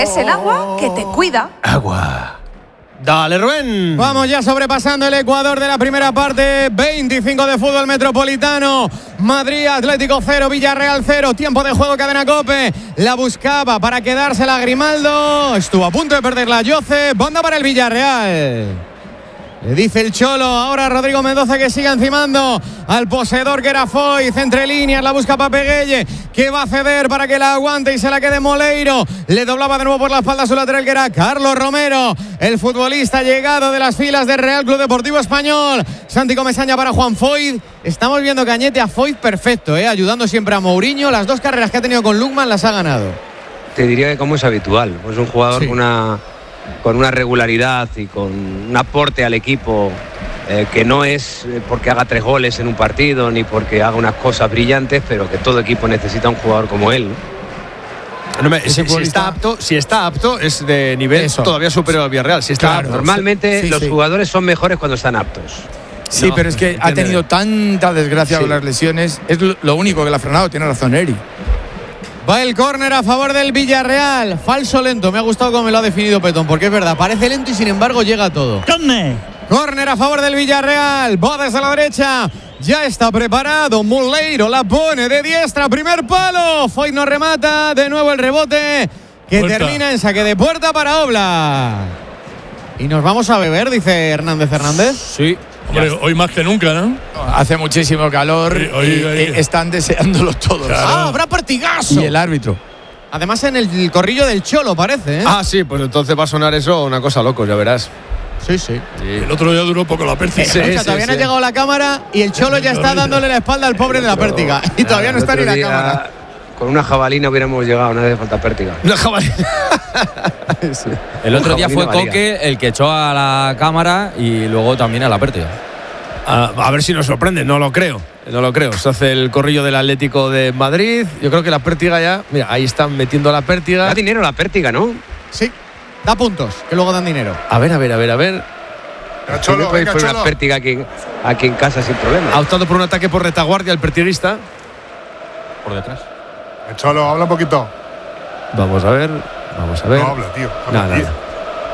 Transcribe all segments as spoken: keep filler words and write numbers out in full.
que es el agua que te cuida. Agua. Dale, Rubén. Vamos ya sobrepasando el Ecuador de la primera parte. veinticinco de fútbol metropolitano. Madrid Atlético cero, Villarreal cero. Tiempo de juego, Cadena COPE. La buscaba para quedársela Grimaldo. Estuvo a punto de perderla Jose. Banda para el Villarreal. Le dice el Cholo, ahora Rodrigo Mendoza que siga encimando al poseedor que era Foyth, entre líneas, la busca Papeguelle, que va a ceder para que la aguante y se la quede Moleiro. Le doblaba de nuevo por la espalda su lateral que era Carlos Romero, el futbolista llegado de las filas del Real Club Deportivo Español. Santi Comesaña para Juan Foyth. Estamos viendo Cañete a Foyth perfecto, ¿eh? Ayudando siempre a Mourinho. Las dos carreras que ha tenido con Lukman las ha ganado. Te diría que como es habitual, es un jugador Sí. con una... con una regularidad y con un aporte al equipo eh, que no es porque haga tres goles en un partido ni porque haga unas cosas brillantes, pero que todo equipo necesita un jugador como él, ¿no? No me, si, si está apto, si está apto es de nivel Eso. todavía superior al Villarreal. Si está Claro. apto. Normalmente Sí, los sí. jugadores son mejores cuando están aptos. Sí, No, pero es que ha entiende. tenido tanta desgracia Sí. con las lesiones. Es lo, lo único que le ha frenado. Tiene razón Eri. Va el córner a favor del Villarreal. Falso lento. Me ha gustado cómo me lo ha definido Petón, porque es verdad, parece lento y sin embargo llega a todo. Córner a favor del Villarreal. Va desde la derecha. Ya está preparado. Moleiro la pone de diestra. Primer palo. Foyth no remata. De nuevo el rebote que Puerta. termina en saque de puerta para Oblak. Y nos vamos a beber, dice Hernández Hernández. Sí. Hombre, hoy más que nunca, ¿no? Hace muchísimo calor Oye, y, oye, oye. y están deseándolo todos. Claro. ¡Ah, habrá partigazo! Y el árbitro. Además en el corrillo del Cholo parece, ¿eh? Ah, sí, pues entonces va a sonar eso una cosa loco, ya verás. sí, sí. Sí. El otro día duró poco la pértiga. Sí, Escucha, sí, todavía no sí. ha llegado la cámara y el Cholo ya está dándole la espalda al pobre de la pértiga. Y todavía no El está ni otro la día, cámara. con una jabalina hubiéramos llegado, no hace falta pértiga. Una jabalina. El otro día fue Jabalina Coque el que echó a la cámara y luego también a la pértiga. A, a ver si nos sorprende, no lo creo. No lo creo. Se hace el corrillo del Atlético de Madrid. Yo creo que la pértiga ya. Mira, ahí están metiendo la pértiga. Da dinero la pértiga, ¿no? Sí, da puntos, que luego dan dinero. A ver, a ver, a ver, a ver. Cholo, puede poner una pértiga aquí, aquí en casa sin problema. Ha optado por un ataque por retaguardia el pertiguista. Por detrás. Cholo, habla un poquito. Vamos a ver. Vamos a ver. No habla, tío. Nada, Habla, tío. nada.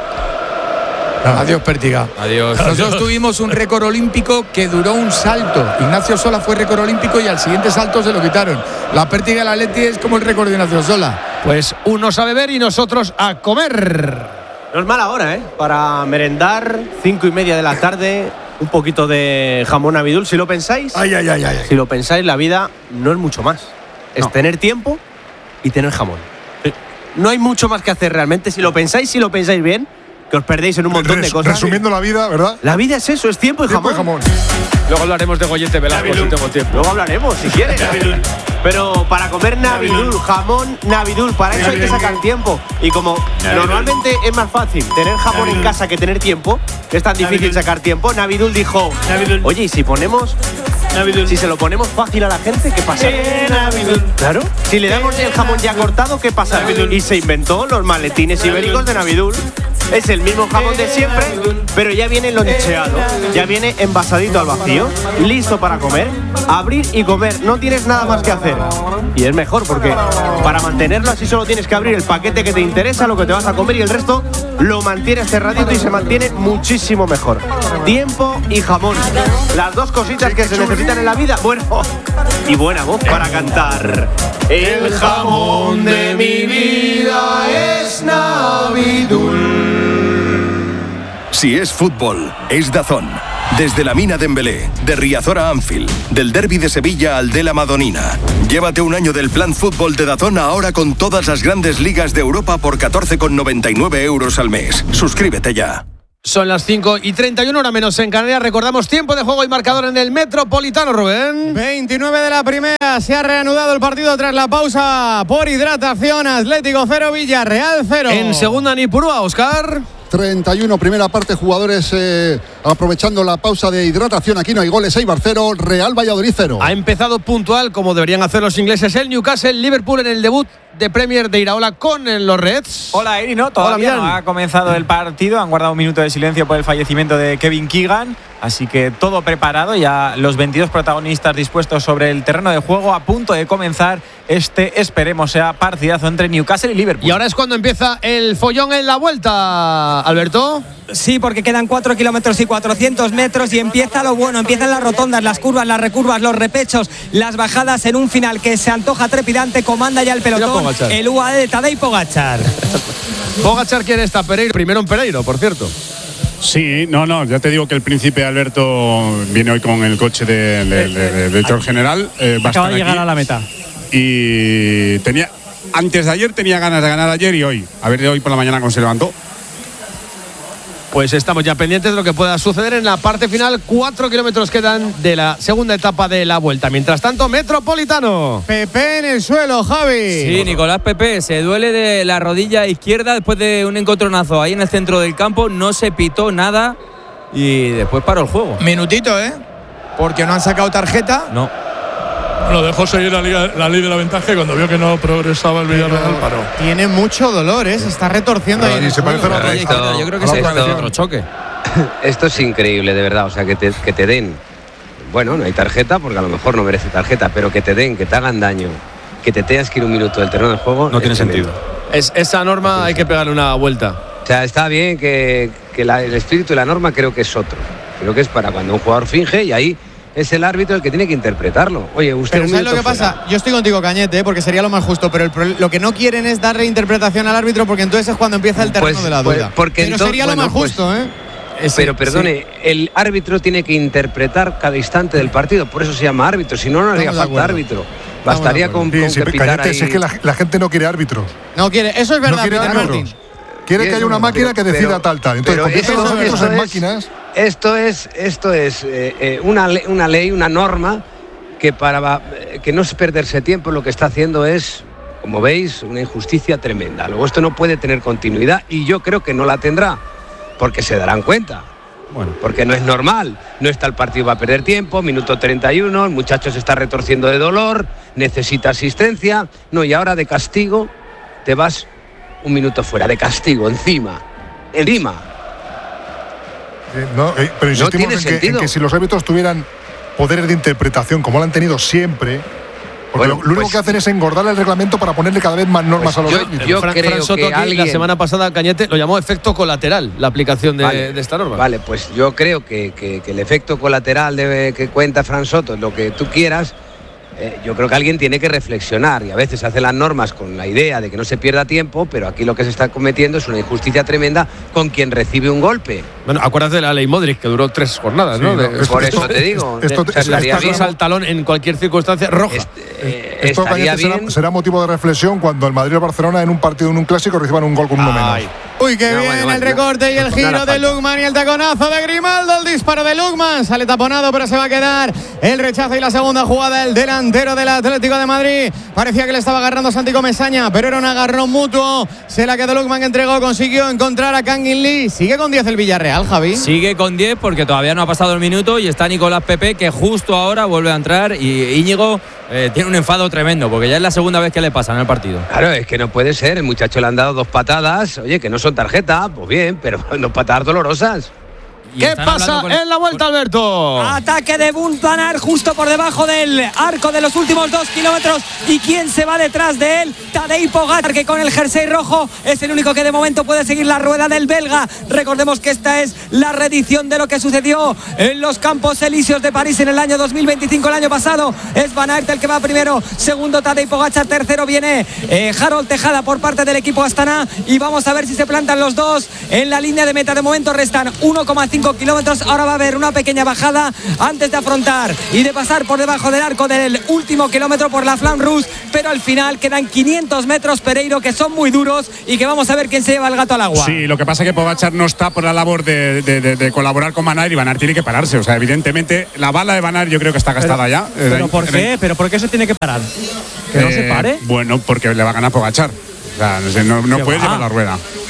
Adiós, Pértiga. Adiós. Nosotros tuvimos un récord olímpico que duró un salto. Ignacio Sola fue récord olímpico y al siguiente salto se lo quitaron. La Pértiga del Atleti es como el récord de Ignacio Sola. Pues unos a beber y nosotros a comer. No es mala hora, ¿eh? Para merendar, cinco y media de la tarde, un poquito de jamón abidul. Si lo pensáis, Ay, ay, ay, ay. si lo pensáis, la vida no es mucho más. Es No. tener tiempo y tener jamón. No hay mucho más que hacer realmente. Si lo pensáis, si lo pensáis bien, que os perdéis en un montón de Res- cosas. Resumiendo la vida, ¿verdad? La vida es eso, es tiempo y Tiempo jamón. y jamón. Luego hablaremos de Goyete Velasco si tengo tiempo. Luego hablaremos, si quieres. Pero para comer navidul, jamón navidul, para eso hay que sacar tiempo. Y como normalmente es más fácil tener jamón en casa que tener tiempo, que es tan difícil sacar tiempo, Navidul dijo, oye, ¿y si ponemos, si se lo ponemos fácil a la gente, qué pasa? Claro. Si le damos el jamón ya cortado, ¿qué pasa? Y se inventó los maletines ibéricos de Navidul. Es el mismo jamón de siempre, pero ya viene loncheado, ya viene envasadito al vacío, listo para comer, abrir y comer. No tienes nada más que hacer. Y es mejor porque para mantenerlo así solo tienes que abrir el paquete que te interesa, lo que te vas a comer, y el resto lo mantienes cerradito y se mantiene muchísimo mejor. Tiempo y jamón, las dos cositas que se necesitan en la vida. Bueno, y buena voz para cantar. El jamón de mi vida es Navidul. Si es fútbol, es DAZN. Desde la Mina Dembélé, de Riazor a Anfield, del Derbi de Sevilla al de la Madonina. Llévate un año del plan fútbol de DAZN ahora con todas las grandes ligas de Europa por catorce con noventa y nueve euros al mes. Suscríbete ya. Son las cinco y treinta y una, hora menos en Canarias. Recordamos tiempo de juego y marcador en el Metropolitano, Rubén. veintinueve de la primera. Se ha reanudado el partido tras la pausa por hidratación. Atlético cero, Villarreal cero. En segunda, Nipurúa, Óscar. treinta y uno, primera parte, jugadores eh, aprovechando la pausa de hidratación. Aquí no hay goles, Eibar cero, Real Valladolid cero. Ha empezado puntual, como deberían hacer los ingleses, el Newcastle. Liverpool en el debut de Premier de Iraola con los Reds. Hola, Eri, no, todavía no ha comenzado el partido. Han guardado un minuto de silencio por el fallecimiento de Kevin Keegan. Así que todo preparado, ya los veintidós protagonistas dispuestos sobre el terreno de juego, a punto de comenzar este, esperemos, sea partidazo entre Newcastle y Liverpool. Y ahora es cuando empieza el follón en la vuelta, Alberto. Sí, porque quedan cuatro kilómetros y cuatrocientos metros y empieza lo bueno, empiezan las rotondas, las curvas, las recurvas, los repechos, las bajadas en un final que se antoja trepidante. Comanda ya el pelotón, el U A E de Tadej Pogačar. Pogačar, ¿quién está? Pereiro, primero en Pereiro, por cierto. Sí, no, no, ya te digo que el príncipe Alberto viene hoy con el coche de, de, de, de director general. Eh, va Acaba de llegar aquí. a la meta. Y tenía, antes de ayer tenía ganas de ganar ayer y hoy. A ver de hoy por la mañana cómo se levantó. Pues estamos ya pendientes de lo que pueda suceder en la parte final. Cuatro kilómetros quedan de la segunda etapa de la vuelta. Mientras tanto, Metropolitano. Pepe en el suelo, Javi. Sí, Nicolás Pepe se duele de la rodilla izquierda después de un encontronazo ahí en el centro del campo. No se pitó nada y después paró el juego. Minutito, ¿eh? Porque no han sacado tarjeta. No. Bueno, dejó seguir la, liga, la ley de la ventaja y cuando vio que no progresaba el Villarreal paró. Tiene mucho dolor, ¿eh? Se está retorciendo ahí. Y se parece a la Pero esto- Yo creo que se esto- parece otro choque. Esto es increíble, de verdad. O sea, que te, que te den. Bueno, no hay tarjeta porque a lo mejor no merece tarjeta, pero que te den, que te hagan daño, que te tengas que ir un minuto del terreno del juego. No tiene es tremendo. sentido. Es, esa norma hay que pegarle una vuelta. O sea, está bien que, que la- el espíritu de la norma creo que es otro. Creo que es para cuando un jugador finge y ahí es el árbitro el que tiene que interpretarlo. Oye, usted Pero un ¿sabes lo minuto que pasa? fuera. Yo estoy contigo, Cañete, ¿eh? Porque sería lo más justo, pero el pro- lo que no quieren es darle interpretación al árbitro porque entonces es cuando empieza el terreno Pues- de la pues, duda. porque pero entonces- sería lo bueno, más pues- justo, ¿eh? Pero perdone, el árbitro tiene que interpretar cada instante del partido, por eso se llama árbitro, si no, no haría Estamos de falta acuerdo. árbitro. Bastaría con, Sí, con sí, que pitara Cañete, si ahí. es que la, la gente no quiere árbitros. No quiere, eso es verdad, no quiere Peter árbitros. Martin. Quiere Sí, que haya una pero- máquina que decida pero- tal, tal. Entonces, pero convierte eso- los árbitros esto en es- máquinas. Esto es, esto es eh, eh, una, le- una ley, una norma que para eh, que no es perderse tiempo, lo que está haciendo es, como veis, una injusticia tremenda. Luego esto no puede tener continuidad y yo creo que no la tendrá, porque se darán cuenta. Bueno. Porque no es normal, no está el partido, va a perder tiempo, minuto treinta y uno, el muchacho se está retorciendo de dolor, necesita asistencia, no, y ahora de castigo te vas un minuto fuera, de castigo, encima, encima. Eh, no, eh, pero insistimos tiene en, que, sentido. en que si los árbitros tuvieran poderes de interpretación, como lo han tenido siempre, porque Bueno, lo, lo único pues- que hacen es engordar el reglamento para ponerle cada vez más normas Pues a los yo- árbitros. yo Fran, creo Fran Soto que aquí, alguien- la semana pasada, Cañete lo llamó efecto colateral, la aplicación de, Vale, de esta norma. Vale, pues yo creo que, que- que el efecto colateral de, que cuenta Fran Soto, lo que tú quieras, eh, yo creo que alguien tiene que reflexionar y a veces hace las normas con la idea de que no se pierda tiempo, pero aquí lo que se está cometiendo es una injusticia tremenda con quien recibe un golpe. Bueno, acuérdate de la ley Modric, que duró tres jornadas, Sí, ¿no? no, De- esto- Por esto- eso te digo, esto- o sea, esto- estaría esto- bien, al talón en cualquier circunstancia roja. eh, Esto, estaría Cañete, será, bien. será motivo de reflexión cuando el Madrid o el Barcelona en un partido, en un clásico, reciban un gol con uno menos. Ay. Uy, qué No, bien bueno, el bueno, recorte y el no, giro nada de falta. Lukman y el taconazo de Grimaldo, el disparo de Lukman, sale taponado pero se va a quedar el rechazo y la segunda jugada, el delantero del Atlético de Madrid, parecía que le estaba agarrando Santi Comesaña, pero era un agarrón mutuo, se la quedó Lukman que entregó, consiguió encontrar a Kangin Lee, sigue con diez el Villarreal, Javi. Sigue con diez porque todavía no ha pasado el minuto y está Nicolás Pepe que justo ahora vuelve a entrar y Íñigo eh, tiene un enfado tremendo porque ya es la segunda vez que le pasa en el partido. Claro, es que no puede ser, el muchacho le han dado dos patadas, oye, que no son tarjeta, pues bien, pero dos patadas dolorosas. Y ¿Qué están pasa hablando con- en la vuelta, Alberto? Ataque de Wout van Aert justo por debajo del arco de los últimos dos kilómetros. ¿Y quién se va detrás de él? Tadej Pogačar, que con el jersey rojo es el único que de momento puede seguir la rueda del belga. Recordemos que esta es la reedición de lo que sucedió en los Campos Elíseos de París en el año dos mil veinticinco, el año pasado. Es Van Aert el que va primero, segundo Tadej Pogačar, tercero viene eh, Harold Tejada por parte del equipo Astana. Y vamos a ver si se plantan los dos en la línea de meta. De momento restan uno coma cinco kilómetros. Ahora va a haber una pequeña bajada antes de afrontar y de pasar por debajo del arco del último kilómetro por la Flamme Rouge, pero al final quedan quinientos metros, Pereiro, que son muy duros y que vamos a ver quién se lleva el gato al agua. Sí, lo que pasa es que Pogačar no está por la labor de, de- de- de colaborar con Van Aert y Van Aert tiene que pararse. O sea, evidentemente la bala de Van Aert yo creo que está gastada ya. ¿Pero por Eh, qué? ¿Pero por qué se tiene que parar? ¿Que no se eh, pare? Bueno, porque le va a ganar Pogačar. O sea, no, sé, no, no ¿Qué puedes va? llevar la rueda.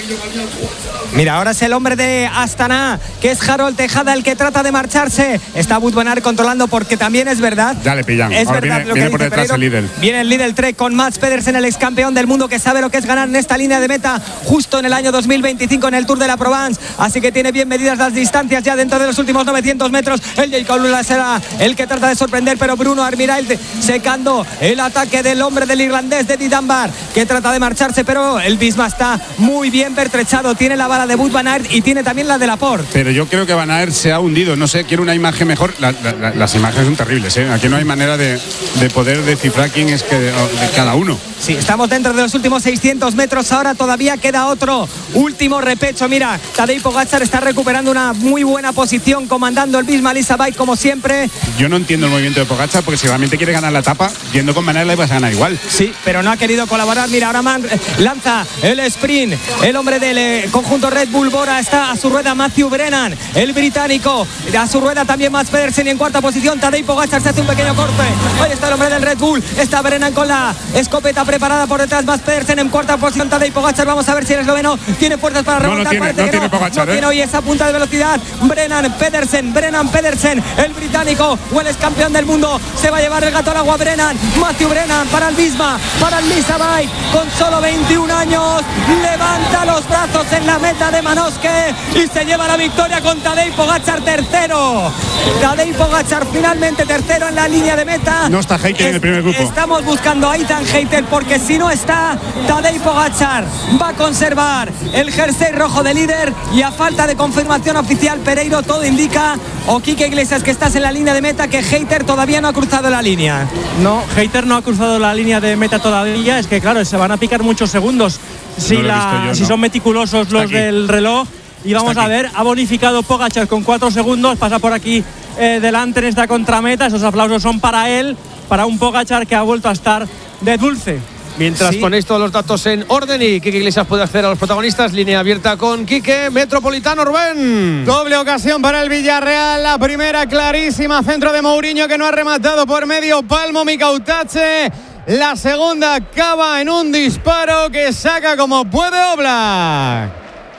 Mira, ahora es el hombre de Astana, que es Harold Tejada, el que trata de marcharse. Está Wout van Aert controlando, porque también es verdad. Ya le pillan. Es Ahora verdad viene, lo que viene por dice detrás Pereiro. el líder. Viene el líder Trek con Mats Pedersen, el ex campeón del mundo, que sabe lo que es ganar en esta línea de meta justo en el año dos mil veinticinco en el Tour de la Provence. Así que tiene bien medidas las distancias ya dentro de los últimos novecientos metros. El Jacob Lula será el que trata de sorprender, pero Bruno Armirail secando el ataque del hombre del irlandés de Eddie Dunbar, que trata de marcharse, pero el Visma está muy bien pertrechado. Tiene la bala de Wout van Aert y tiene también la de Laporte. Pero yo creo que Van Aert se ha hundido. No sé, quiero una imagen mejor. La, la, la, las imágenes son terribles, ¿eh? Aquí no hay manera de, de poder descifrar quién es que, de, de cada uno. Sí, estamos dentro de los últimos seiscientos metros. Ahora todavía queda otro último repecho. Mira, Tadej Pogačar está recuperando una muy buena posición, comandando el Visma Lease Bike como siempre. Yo no entiendo el movimiento de Pogačar, porque si realmente quiere ganar la etapa, yendo con Van Aert la ibas a ganar igual. Sí, pero no ha querido colaborar. Mira, ahora man, lanza el sprint. El hombre del eh, conjunto Red Bull Bora está a su rueda Matthew Brennan, el británico. A su rueda también Mats Pedersen, y en cuarta posición Tadej Pogačar se hace un pequeño corte. Ahí está el hombre del Red Bull. Está Brennan con la escopeta preparada por detrás. Mats Pedersen en cuarta posición. Tadej Pogačar, vamos a ver si el esloveno tiene fuerzas para remontar. No, no tiene, no que tiene no, Pogačar, no ¿eh? tiene hoy esa punta de velocidad. Brennan Pedersen, Brennan Pedersen, el británico, o el ex campeón del mundo, se va a llevar el gato al agua. Brennan, Matthew Brennan para el Visma, para el Lisa Bike, con solo veintiún años, levanta los brazos en la meta de Manosque y se lleva la victoria con Tadej Pogačar tercero. Tadej Pogačar finalmente tercero en la línea de meta. No está Hayter en el primer grupo. Estamos buscando a Ethan Hayter, porque si no está, Tadej Pogačar va a conservar el jersey rojo de líder, y a falta de confirmación oficial, Pereiro, todo indica, o Quique Iglesias, que estás en la línea de meta, que Hayter todavía no ha cruzado la línea. No, Hayter no ha cruzado la línea de meta todavía. Es que claro, se van a picar muchos segundos si, no la, yo, si no. son meticulosos Está los aquí. del reloj. Y vamos Está a ver, ha bonificado Pogačar con cuatro segundos, pasa por aquí eh, delante en esta contrameta. Esos aplausos son para él, para un Pogačar que ha vuelto a estar de dulce. Mientras sí. ponéis todos los datos en orden y Quique Iglesias puede acceder a los protagonistas, línea abierta con Quique. Metropolitano, Rubén. Doble ocasión para el Villarreal. La primera clarísima, centro de Mourinho, que no ha rematado por medio palmo Mikautache. La segunda acaba en un disparo que saca como puede Oblak.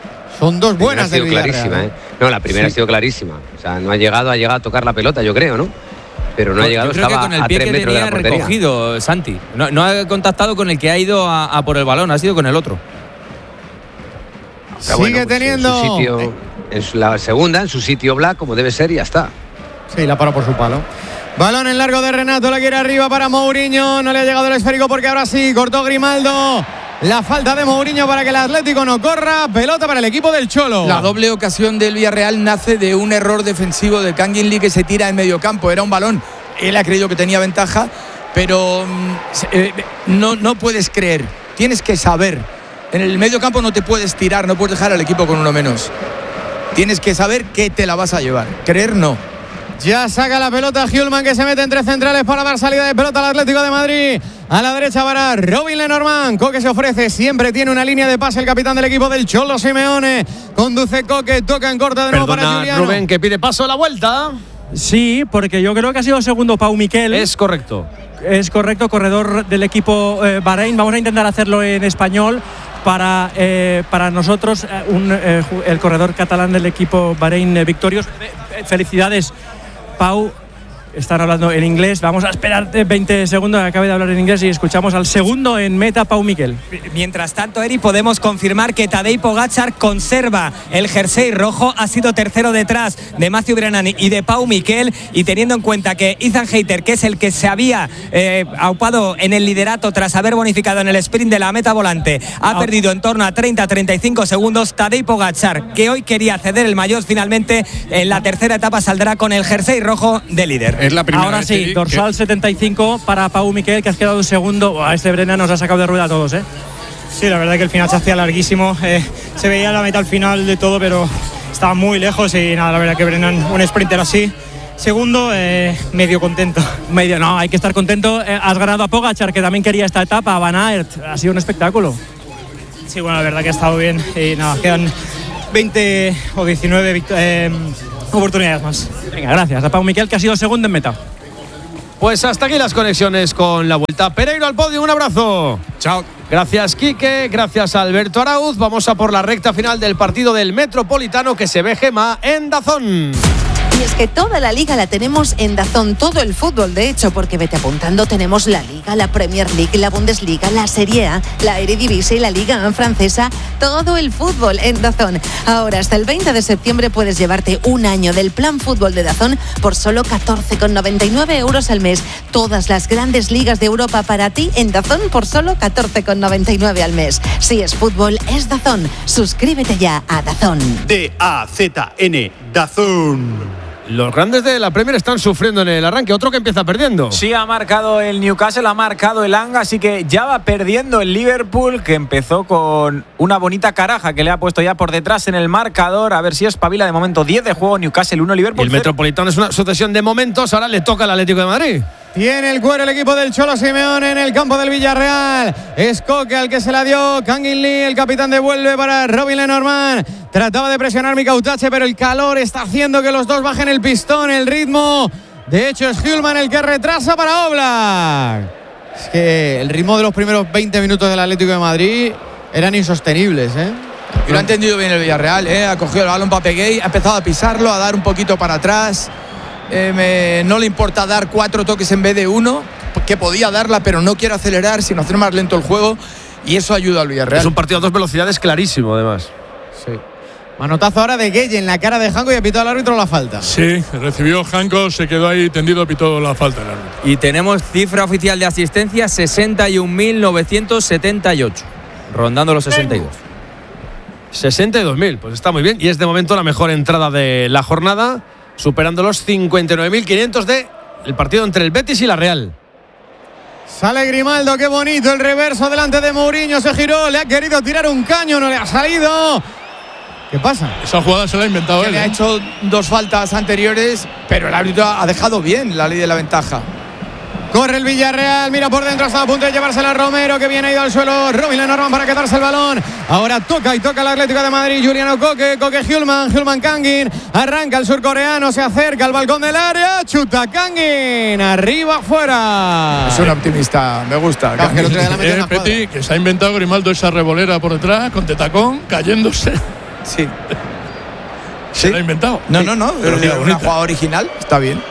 Son dos buenas del Villarreal. Clarísima, ¿eh? No, la primera sí. ha sido clarísima. O sea, no ha llegado, ha llegado a tocar la pelota, yo creo, ¿no? Pero no pues ha llegado, yo creo estaba que con el a pie tres que metros de la tenía portería. recogido, Santi. No, no ha contactado con el que ha ido a, a por el balón, ha sido con el otro. Pero Sigue bueno, pues teniendo. En su sitio, en su, la segunda, en su sitio Black, como debe ser, y ya está. Sí, la paró por su palo. Balón en largo de Renato, la quiere arriba para Mourinho. No le ha llegado el esférico, porque ahora sí cortó Grimaldo. La falta de Mourinho para que el Atlético no corra. Pelota para el equipo del Cholo. La doble ocasión del Villarreal nace de un error defensivo de Kangin Lee, que se tira en medio campo. Era un balón, él ha creído que tenía ventaja, pero eh, no, no puedes creer. Tienes que saber. En el medio campo no te puedes tirar, no puedes dejar al equipo con uno menos. Tienes que saber que te la vas a llevar. Creer no. Ya saca la pelota Hjulman, que se mete entre centrales para dar salida de pelota al Atlético de Madrid. A la derecha para Robin Lenormand. Coque se ofrece, siempre tiene una línea de pase el capitán del equipo del Cholo Simeone. Conduce Coque, toca en corta de nuevo Perdona, para Juliano. Rubén, que pide paso a la vuelta. Sí, porque yo creo que ha sido segundo Pau Miquel. Es correcto. Es correcto, corredor del equipo eh, Bahrein. Vamos a intentar hacerlo en español. Para, eh, para nosotros, eh, un, eh, el corredor catalán del equipo Bahrein eh, Victorious. Eh, felicidades, Pau. Están hablando en inglés. Vamos a esperar veinte segundos que acabe de hablar en inglés y escuchamos al segundo en meta, Pau Miquel. Mientras tanto, Eri, podemos confirmar que Tadej Pogačar conserva el jersey rojo. Ha sido tercero detrás de Matthew Brennan y de Pau Miquel. Y teniendo en cuenta que Ethan Hayter, que es el que se había eh, aupado en el liderato tras haber bonificado en el sprint de la meta volante, ha ah. perdido en torno a treinta a treinta y cinco segundos. Tadej Pogačar, que hoy quería ceder el maillot, finalmente en la tercera etapa saldrá con el jersey rojo de líder. Es la primera Ahora vez sí, que, dorsal que... setenta setenta y cinco para Pau Miquel, que has quedado un segundo. A este Brennan nos ha sacado de rueda a todos, ¿eh? Sí, la verdad que el final se hacía larguísimo. Eh, se veía la meta al final de todo, pero estaba muy lejos y nada, la verdad que Brennan, un sprinter así. Segundo, eh, medio contento. Medio, no, hay que estar contento. Eh, has ganado a Pogačar, que también quería esta etapa, a Van Aert. Ha sido un espectáculo. Sí, bueno, la verdad que ha estado bien y nada, quedan veinte o diecinueve eh, oportunidades más. Venga, gracias a Pau Miquel, que ha sido segundo en meta. Pues hasta aquí las conexiones con la vuelta. Pereiro al podio, un abrazo. Chao. Gracias, Quique. Gracias, Alberto Arauz. Vamos a por la recta final del partido del Metropolitano que se ve, Gema, en DAZN. Y es que toda la liga la tenemos en DAZN, todo el fútbol, de hecho, porque vete apuntando, tenemos la Liga, la Premier League, la Bundesliga, la Serie A, la Eredivisie y la Liga francesa, todo el fútbol en DAZN. Ahora, hasta el veinte de septiembre puedes llevarte un año del plan fútbol de DAZN por solo catorce con noventa y nueve euros al mes. Todas las grandes ligas de Europa para ti en DAZN por solo catorce con noventa y nueve al mes. Si es fútbol, es DAZN. Suscríbete ya a DAZN. D A Z N, DAZN. Los grandes de la Premier están sufriendo en el arranque. Otro que empieza perdiendo. Sí, ha marcado el Newcastle, ha marcado el Anga, así que ya va perdiendo el Liverpool, que empezó con una bonita caraja que le ha puesto ya por detrás en el marcador. A ver si espabila. De momento diez de juego, Newcastle uno, Liverpool El Metropolitano es una sucesión de momentos. Ahora le toca al Atlético de Madrid. Tiene el cuero el equipo del Cholo Simeone en el campo del Villarreal. Es Coque al que se la dio Kangin Lee. El capitán devuelve para Robin Lenormand. Trataba de presionar Mika Utache, pero el calor está haciendo que los dos bajen el pistón, el ritmo. De hecho, es Hjulman el que retrasa para Oblak. Es que el ritmo de los primeros veinte minutos del Atlético de Madrid eran insostenibles, ¿eh? Y lo ha entendido bien el Villarreal, ¿eh? Ha cogido el balón para Peguey, ha empezado a pisarlo, a dar un poquito para atrás. Eh, me, no le importa dar cuatro toques en vez de uno, que podía darla, pero no quiere acelerar, sino hacer más lento el juego, y eso ayuda al Villarreal. Es un partido a dos velocidades clarísimo, además. Sí. Manotazo ahora de Gueye en la cara de Janko y ha pitado al árbitro la falta. Sí, recibió Janko, se quedó ahí tendido, pitó la falta el árbitro. Y tenemos cifra oficial de asistencia, sesenta y un mil novecientos setenta y ocho, rondando los sesenta y dos. sesenta y dos mil, pues está muy bien. Y es de momento la mejor entrada de la jornada, superando los cincuenta y nueve mil quinientos del partido entre el Betis y la Real. Sale Grimaldo, qué bonito el reverso delante de Mourinho, se giró, le ha querido tirar un caño, no le ha salido. ¿Qué pasa? Esa jugada se la ha inventado él. Le ¿eh? ha hecho dos faltas anteriores, pero el árbitro ha dejado bien la ley de la ventaja. Corre el Villarreal, mira por dentro, está a punto de llevársela a Romero, que viene ido al suelo. Robin Lenormand para quedarse el balón. Ahora toca y toca el Atlético de Madrid. Juliano Coque, Coque Hjulman, Hjulman Kangin. Arranca el surcoreano, se acerca al balcón del área. Chuta Kangin, arriba, afuera. Es un optimista, me gusta. Claro, que el otro día la metió en la eh, Peti, que se ha inventado Grimaldo esa revolera por detrás, con tetacón, cayéndose. Sí. Se ¿Sí? lo ha inventado. No, no, no. Pero Es una jugada original, está bien.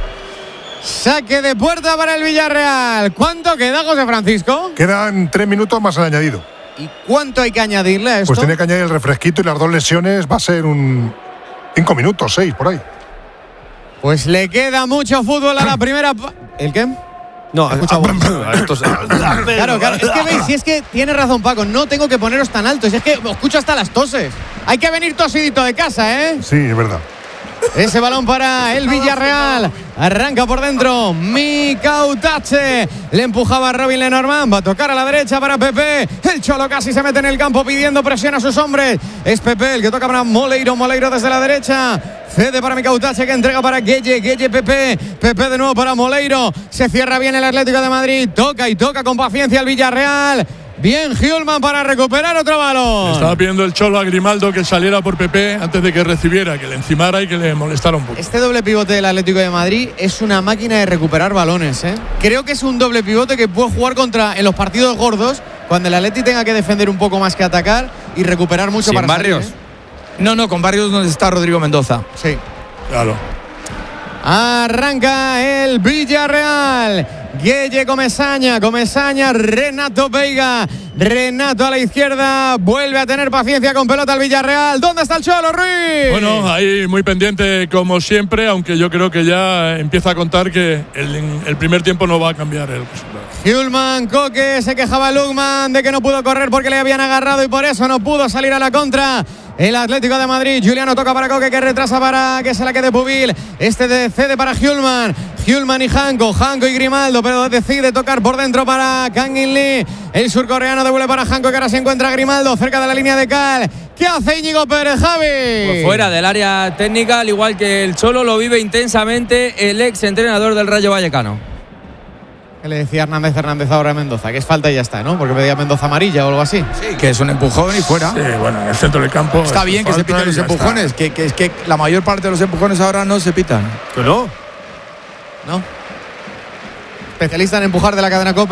Saque de puerta para el Villarreal. ¿Cuánto queda, José Francisco? Quedan tres minutos más el añadido. ¿Y cuánto hay que añadirle a esto? Pues tiene que añadir el refresquito y las dos lesiones. Va a ser un cinco minutos, seis por ahí. Pues le queda mucho fútbol a la primera. ¿El qué? No, escucha estos... Claro, claro. Es que veis, si es que tiene razón Paco, no tengo que poneros tan altos. Si es que os escucho hasta las toses. Hay que venir tosidito de casa, ¿eh? Sí, es verdad. Ese balón para el Villarreal. Arranca por dentro Mika Utache. Le empujaba a Robin Lenormand. Va a tocar a la derecha para Pepe. El Cholo casi se mete en el campo pidiendo presión a sus hombres. Es Pepe el que toca para Moleiro. Moleiro desde la derecha. Cede para Mika Utache, que entrega para Gueye. Gueye Pepe. Pepe de nuevo para Moleiro. Se cierra bien el Atlético de Madrid. Toca y toca con paciencia el Villarreal. Bien Hjulman para recuperar otro balón. Estaba pidiendo el Cholo a Grimaldo que saliera por Pepe antes de que recibiera, que le encimara y que le molestara un poco. Este doble pivote del Atlético de Madrid es una máquina de recuperar balones, ¿eh? Creo que es un doble pivote que puede jugar contra en los partidos gordos, cuando el Atleti tenga que defender un poco más que atacar y recuperar mucho. ¿Sin para Barrios? salir, ¿eh? No, no, con Barrios donde está Rodrigo Mendoza. Sí. Claro. Arranca el Villarreal. Gueye Comesaña, Comesaña, Renato Veiga. Renato a la izquierda, vuelve a tener paciencia con pelota al Villarreal. ¿Dónde está el Cholo, Ruiz? Bueno, ahí muy pendiente como siempre, aunque yo creo que ya empieza a contar que el, el primer tiempo no va a cambiar el resultado. Hjulman, Coque, se quejaba Lugman de que no pudo correr porque le habían agarrado y por eso no pudo salir a la contra. El Atlético de Madrid, Juliano toca para Coque, que retrasa para que se la quede Pubil. Este de cede para Hjulman. Hjulman y Janko, Janko y Grimaldo, pero decide tocar por dentro para Kangin Lee. El surcoreano devuelve para Janko, que ahora se encuentra Grimaldo cerca de la línea de cal. ¿Qué hace Íñigo Pérez, Javi? Pues fuera del área técnica, al igual que el Cholo, lo vive intensamente el ex entrenador del Rayo Vallecano. ¿Qué le decía Hernández Hernández ahora a Mendoza? Que es falta y ya está, ¿no? Porque pedía Mendoza amarilla o algo así. Sí, que es un empujón y fuera. Sí, bueno, en el centro del campo. Está bien que se piten los empujones, que, que es que la mayor parte de los empujones ahora no se pitan. ¿Que no? ¿No? Especialista en empujar de la cadena COPE.